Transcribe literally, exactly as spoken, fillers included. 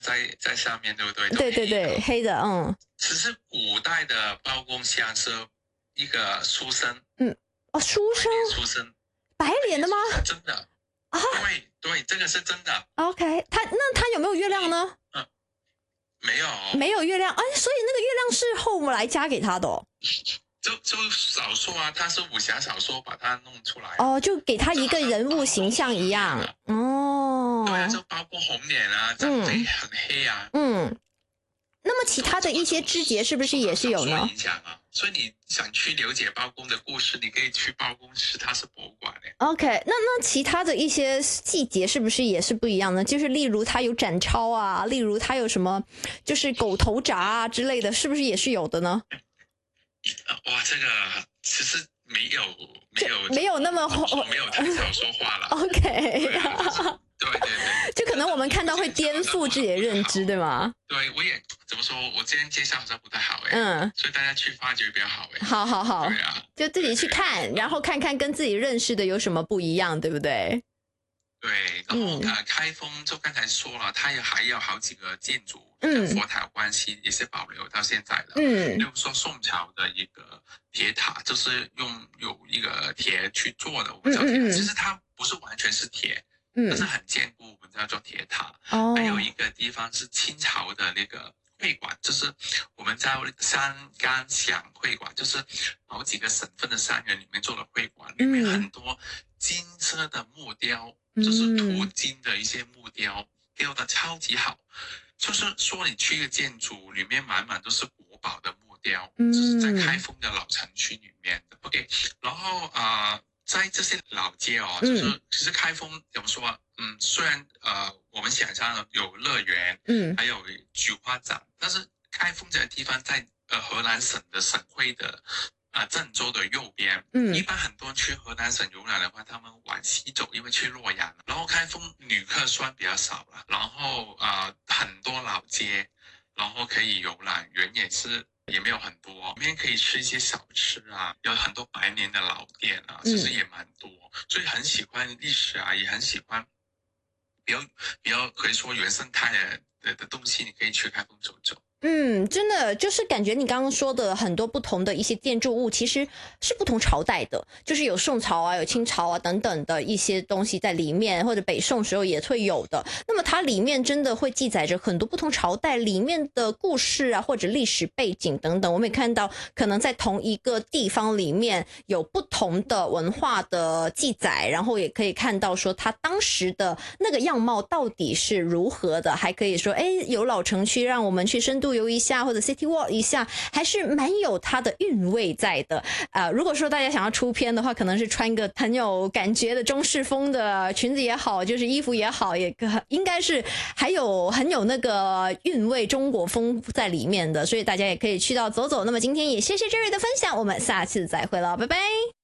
在在上面，对不对？ 对对对，黑的，嗯。 其实古代的包公像是一个书生， 嗯，哦，书生， 书生， 白脸的吗？ 真的啊？ 对对，这个是真的。 OK， 他那他有没有月亮呢？ 嗯，没有， 没有月亮，哎，所以那个月亮是后来加给他的哦。 就就小说啊，他是武侠小说把它弄出来哦，就给他一个人物形象一样哦。 对啊，就包括红脸啊，长得很黑啊。 嗯，那么其他的一些枝节是不是也是有呢？ 影响啊，所以你想去了解包公的故事，你可以去包公池，它是博物馆的。 OK， 那那其他的一些细节是不是也是不一样呢？就是例如他有展超啊，例如他有什么就是狗头铡啊之类的，是不是也是有的呢？ 哇，这个其实没有没有没有那么没有太少说话了。 OK， 对对对， 就可能我们看到会颠覆自己的认知，对吗？ 对，我也怎么说？我今天介绍好像不太好哎， 嗯， 所以大家去发掘比较好哎。 好好好， 对啊， 就自己去看，然后看看跟自己认识的有什么不一样，对不对？ 对，然后呃，开封就刚才说了，它也还有好几个建筑嗯跟佛塔有关系，也是保留到现在的。 嗯， 例如说宋朝的一个铁塔，就是用有一个铁去做的，我们叫铁塔， 嗯嗯嗯其实它不是完全是铁， 嗯， 但是很坚固，我们叫做铁塔。 哦， 还有一个地方是清朝的那个会馆，就是我们叫三杆响会馆，就是好几个省份的三元里面做的会馆，里面很多金色的木雕。就是涂金的一些木雕，雕的超级好。就是说，你去一个建筑里面满满都是国宝的木雕，嗯、就是在开封的老城区里面的。OK， 然后啊、呃，在这些老街哦，就是、嗯、其实开封怎么说？嗯，虽然呃我们想象有乐园，嗯，还有菊花展，但是开封这个地方在呃河南省的省会的。啊、呃，郑州的右边，嗯，一般很多去河南省游览的话，他们往西走，因为去洛阳，然后开封旅客算比较少了，然后啊、呃、很多老街，然后可以游览，人也是也没有很多，里面可以吃一些小吃啊，有很多百年的老店啊，其实也蛮多，嗯、所以很喜欢历史啊，也很喜欢比较比较可以说原生态的的的东西，你可以去开封走走。 嗯，真的就是感觉你刚刚说的很多不同的一些建筑物，其实是不同朝代的，就是有宋朝啊、有清朝啊等等的一些东西在里面，或者北宋时候也会有的。那么它里面真的会记载着很多不同朝代里面的故事啊，或者历史背景等等。我们也看到，可能在同一个地方里面有不同的文化的记载，然后也可以看到说它当时的那个样貌到底是如何的，还可以说，哎，有老城区让我们去深度游一下，或者 City Walk 一下，还是蛮有它的韵味在的。呃，如果说大家想要出片的话，可能是穿个很有感觉的中式风的裙子也好，就是衣服也好，也应该是还有很有那个韵味中国风在里面的，所以大家也可以去到走走。那么今天也谢谢 Jerry 的分享，我们下次再会了，拜拜。